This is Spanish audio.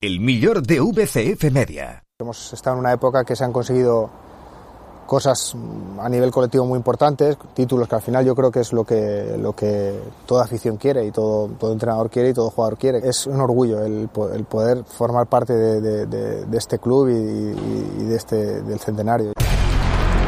el millor de VCF Media. Hemos estado en una época que se han conseguido cosas a nivel colectivo muy importantes, títulos que al final yo creo que es lo que toda afición quiere y todo entrenador quiere y todo jugador quiere. Es un orgullo el poder formar parte de este club y del centenario.